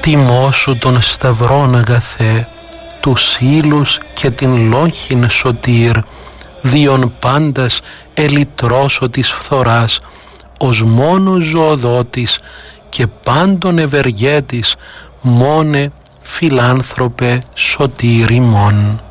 τιμώσου τον σταυρόν αγαθέ, τους ύλους και την λόγχην σωτήρ, διον πάντας ελυτρώσω της φθοράς, ως μόνος ζωοδότης και πάντων ευεργέτης, μόνε φιλάνθρωπε σωτήρ ημών.